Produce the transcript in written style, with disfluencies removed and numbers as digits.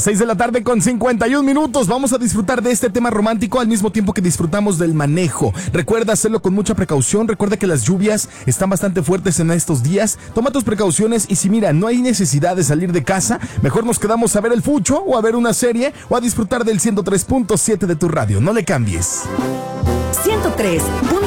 Las 6 de la tarde con 51 minutos. Vamos a disfrutar de este tema romántico al mismo tiempo que disfrutamos del manejo. Recuerda hacerlo con mucha precaución. Recuerda que las lluvias están bastante fuertes en estos días. Toma tus precauciones y si mira, no hay necesidad de salir de casa, mejor nos quedamos a ver el fucho o a ver una serie o a disfrutar del 103.7 de tu radio. No le cambies. 103.